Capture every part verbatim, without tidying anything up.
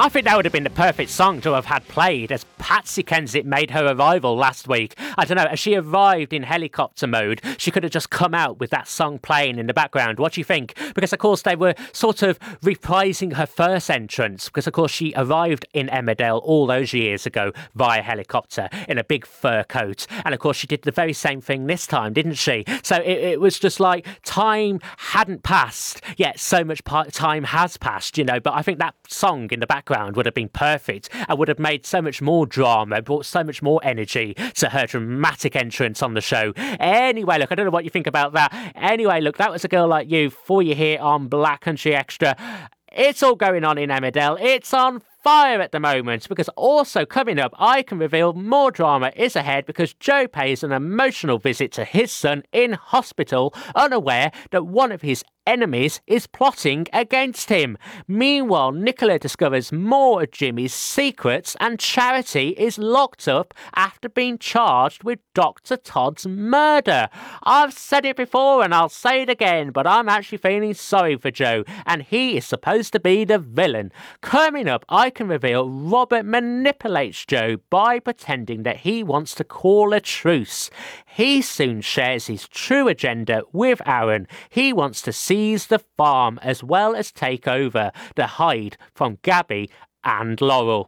I think that would have been the perfect song to have had played as Patsy Kensit made her arrival last week. I don't know, as she arrived in helicopter mode, she could have just come out with that song playing in the background. What do you think? Because, of course, they were sort of reprising her first entrance, because, of course, she arrived in Emmerdale all those years ago via helicopter in a big fur coat. And, of course, she did the very same thing this time, didn't she? So it, it was just like time hadn't passed, yet so much pa- time has passed, you know. But I think that song in the background would have been perfect and would have made so much more drama, brought so much more energy to her dramatic entrance on the show. Anyway, look, I don't know what you think about that. Anyway, look, that was A Girl Like You for you here on Black Country Extra. It's all going on in Emmerdale. It's on fire at the moment, because also coming up, I can reveal more drama is ahead because Joe pays an emotional visit to his son in hospital, unaware that one of his enemies is plotting against him. Meanwhile, Nicola discovers more of Jimmy's secrets and Charity is locked up after being charged with Doctor Todd's murder. I've said it before and I'll say it again, but I'm actually feeling sorry for Joe, and he is supposed to be the villain. Coming up, I can reveal Robert manipulates Joe by pretending that he wants to call a truce. He soon shares his true agenda with Aaron. He wants to seize the farm as well as take over the hide from Gabby and Laurel.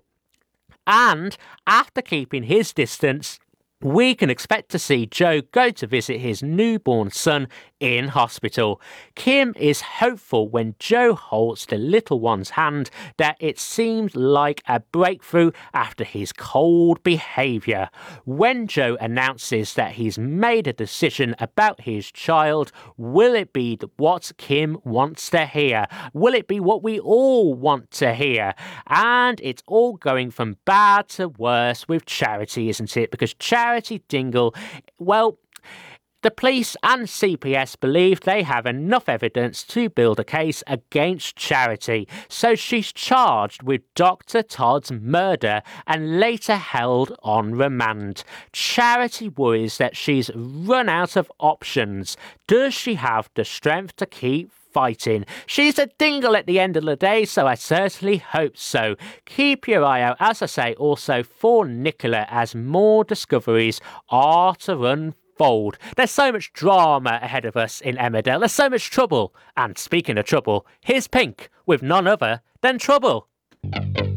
And after keeping his distance, we can expect to see Joe go to visit his newborn son in hospital. Kim is hopeful when Joe holds the little one's hand that it seems like a breakthrough after his cold behaviour. When Joe announces that he's made a decision about his child, will it be what Kim wants to hear? Will it be what we all want to hear? And it's all going from bad to worse with Charity, isn't it? Because Charity Dingle, well, the police and C P S believe they have enough evidence to build a case against Charity, so she's charged with Doctor Todd's murder and later held on remand. Charity worries that she's run out of options. Does she have the strength to keep fighting? She's a dingle at the end of the day, so I certainly hope so. Keep your eye out, as I say, also for Nicola, as more discoveries are to unfold. Fold. There's so much drama ahead of us in Emmerdale. There's so much trouble. And speaking of trouble, here's Pink with none other than Trouble.